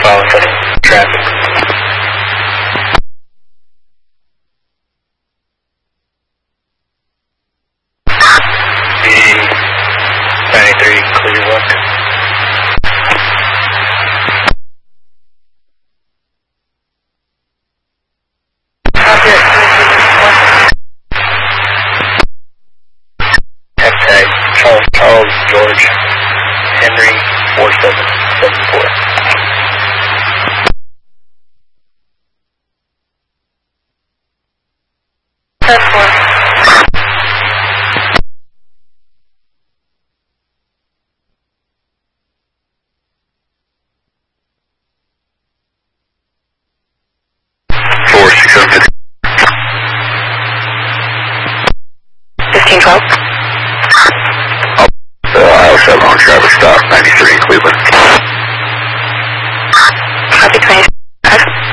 Following traffic. B93, clear look. Tag Charles George Henry 4774. 1512. Ohio 7 on Travis stop 93 in Cleveland.